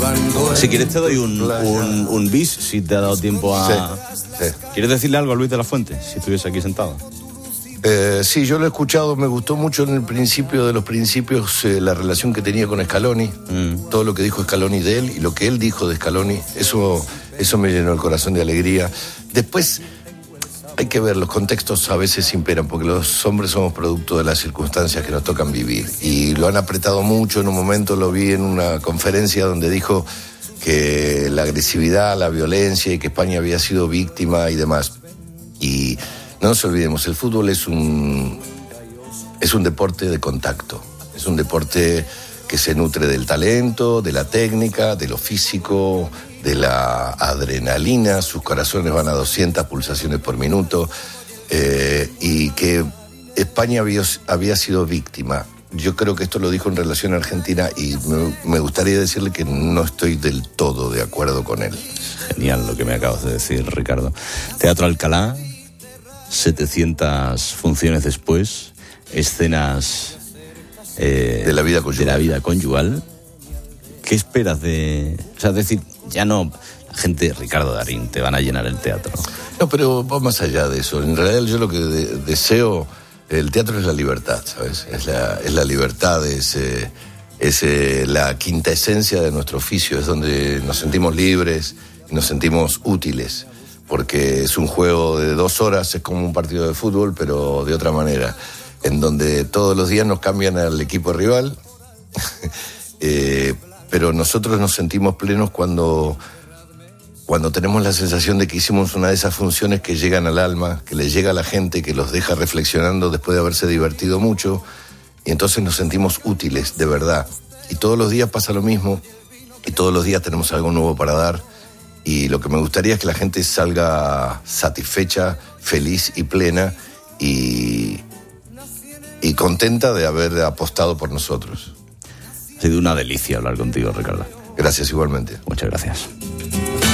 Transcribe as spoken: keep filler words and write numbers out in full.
Si quieres te doy un, un, un bis, si te ha dado tiempo a... Sí, sí. ¿Quieres decirle algo a Luis de la Fuente, si estuviese aquí sentado? Eh, sí, yo lo he escuchado, me gustó mucho en el principio de los principios eh, la relación que tenía con Scaloni, mm. todo lo que dijo Scaloni de él y lo que él dijo de Scaloni, eso, eso me llenó el corazón de alegría. Después hay que ver, los contextos a veces imperan, porque los hombres somos producto de las circunstancias que nos tocan vivir, y lo han apretado mucho. En un momento lo vi en una conferencia donde dijo que la agresividad, la violencia y que España había sido víctima y demás. Y no nos olvidemos, el fútbol es un, es un deporte de contacto, es un deporte que se nutre del talento, de la técnica, de lo físico, de la adrenalina, sus corazones van a doscientas pulsaciones por minuto, eh, y que España había, había sido víctima. Yo creo que esto lo dijo en relación a Argentina y me, me gustaría decirle que no estoy del todo de acuerdo con él. Genial lo que me acabas de decir, Ricardo. Teatro Alcalá, setecientas funciones después, escenas eh, de la vida conyugal. De la vida conyugal. ¿Qué esperas de...? O sea, es decir, ya no... La gente, Ricardo Darín, te van a llenar el teatro. No, pero va más allá de eso. En realidad yo lo que de, deseo... El teatro es la libertad, ¿sabes? Es la, es la libertad, es, eh, es eh, la quinta esencia de nuestro oficio, es donde nos sentimos libres y nos sentimos útiles, porque es un juego de dos horas, es como un partido de fútbol, pero de otra manera, en donde todos los días nos cambian al equipo rival, eh, pero nosotros nos sentimos plenos cuando... cuando tenemos la sensación de que hicimos una de esas funciones que llegan al alma, que le llega a la gente, que los deja reflexionando después de haberse divertido mucho, y entonces nos sentimos útiles, de verdad. Y todos los días pasa lo mismo, y todos los días tenemos algo nuevo para dar, y lo que me gustaría es que la gente salga satisfecha, feliz y plena, y, y contenta de haber apostado por nosotros. Ha sido una delicia hablar contigo, Ricardo. Gracias igualmente. Muchas gracias.